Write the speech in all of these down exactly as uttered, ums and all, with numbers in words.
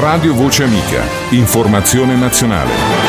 Radio Voce Amica, informazione nazionale.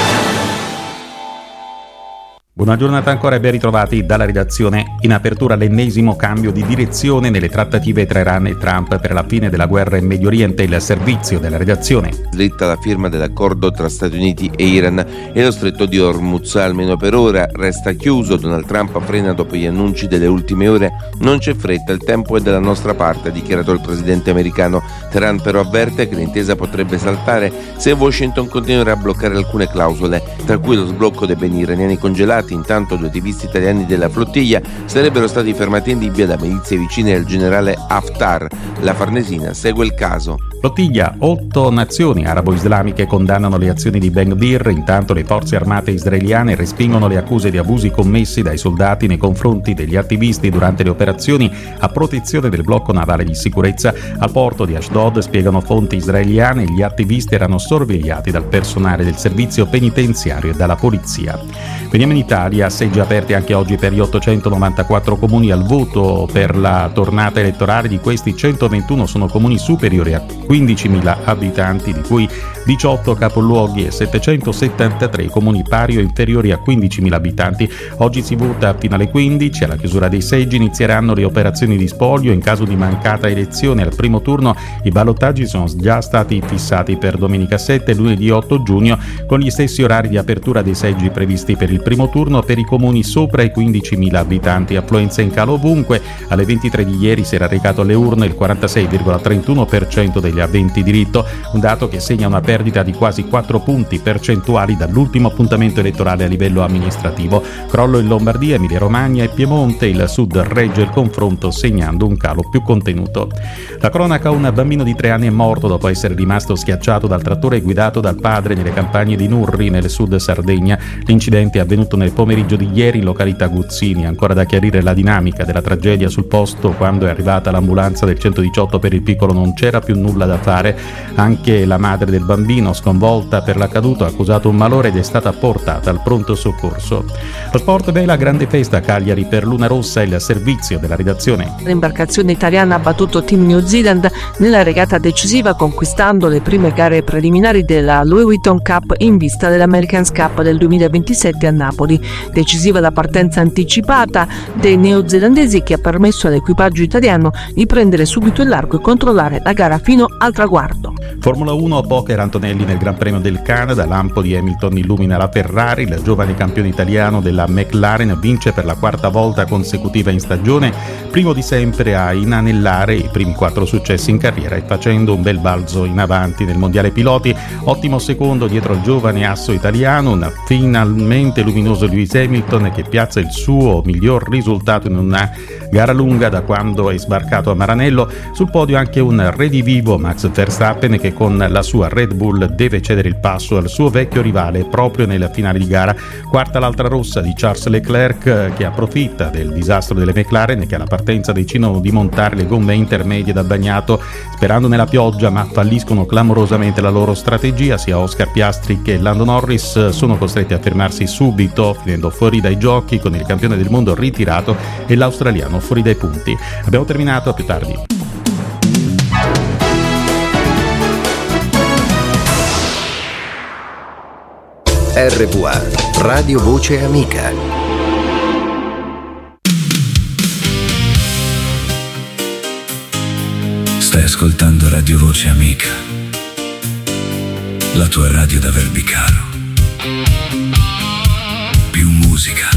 Buona giornata ancora e ben ritrovati dalla redazione. In apertura l'ennesimo cambio di direzione nelle trattative tra Iran e Trump per la fine della guerra in Medio Oriente. Il servizio della redazione. Slitta la firma dell'accordo tra Stati Uniti e Iran e lo stretto di Hormuz, almeno per ora, resta chiuso. Donald Trump frena dopo gli annunci delle ultime ore. Non c'è fretta, il tempo è dalla nostra parte, ha dichiarato il presidente americano. Teheran però avverte che l'intesa potrebbe saltare se Washington continuerà a bloccare alcune clausole, tra cui lo sblocco dei beni iraniani congelati. Intanto due attivisti italiani della flottiglia sarebbero stati fermati in Libia da milizie vicine al generale Haftar. La Farnesina segue il caso. Flottiglia, otto nazioni arabo-islamiche condannano le azioni di Ben Gvir, intanto le forze armate israeliane respingono le accuse di abusi commessi dai soldati nei confronti degli attivisti durante le operazioni a protezione del blocco navale di sicurezza al porto di Ashdod. Spiegano fonti israeliane, gli attivisti erano sorvegliati dal personale del servizio penitenziario e dalla polizia. Veniamo in Italia, seggi aperti anche oggi per gli ottocentonovantaquattro comuni al voto per la tornata elettorale. Di questi centoventuno sono comuni superiori a quindicimila abitanti, di cui diciotto capoluoghi e settecentosettantatré comuni pari o inferiori a quindicimila abitanti. Oggi si vota fino alle quindici. Alla chiusura dei seggi inizieranno le operazioni di spoglio. In caso di mancata elezione al primo turno, i ballottaggi sono già stati fissati per domenica sette e lunedì otto giugno, con gli stessi orari di apertura dei seggi previsti per il primo turno per i comuni sopra i quindicimila abitanti. Affluenza in calo ovunque. Alle ventitré di ieri si era recato alle urne il quarantasei virgola trentuno per cento degli aventi diritto, un dato che segna una perdita di quasi quattro punti percentuali dall'ultimo appuntamento elettorale a livello amministrativo. Crollo in Lombardia, Emilia Romagna e Piemonte. Il sud regge il confronto segnando un calo più contenuto. La cronaca: un bambino di tre anni è morto dopo essere rimasto schiacciato dal trattore guidato dal padre nelle campagne di Nurri, nel sud Sardegna. L'incidente è avvenuto nel pomeriggio di ieri in località Guzzini. Ancora da chiarire la dinamica della tragedia sul posto. Quando è arrivata l'ambulanza del centodiciotto per il piccolo non c'era più nulla da fare. Anche la madre del bambino, sconvolta per l'accaduto, ha accusato un malore ed è stata portata al pronto soccorso. Lo sport: vela, grande festa a Cagliari per Luna Rossa, il servizio della redazione. L'imbarcazione italiana ha battuto Team New Zealand nella regata decisiva, conquistando le prime gare preliminari della Louis Vuitton Cup in vista dell'Americans Cup del duemilaventisette a Napoli. Decisiva la partenza anticipata dei neozelandesi, che ha permesso all'equipaggio italiano di prendere subito il largo e controllare la gara fino al traguardo. Formula uno, poker, Antonelli nel Gran Premio del Canada. Lampo di Hamilton illumina la Ferrari. Il giovane campione italiano della McLaren vince per la quarta volta consecutiva in stagione, primo di sempre a inanellare i primi quattro successi in carriera e facendo un bel balzo in avanti nel mondiale piloti. Ottimo secondo dietro il giovane asso italiano, un finalmente luminoso Lewis Hamilton che piazza il suo miglior risultato in una gara lunga da quando è sbarcato a Maranello. Sul podio anche un redivivo Max Verstappen, che con la sua Red Bull deve cedere il passo al suo vecchio rivale proprio nella finale di gara. Quarta l'altra rossa di Charles Leclerc, che approfitta del disastro delle McLaren, che alla partenza decidono di montare le gomme intermedie da bagnato sperando nella pioggia, ma falliscono clamorosamente la loro strategia. Sia Oscar Piastri che Lando Norris sono costretti a fermarsi subito, finendo fuori dai giochi con il campione del mondo ritirato e l'australiano fuori dai punti. Abbiamo terminato, a più tardi. R V A, Radio Voce Amica. Stai ascoltando Radio Voce Amica, la tua radio da Verbicaro. Più musica,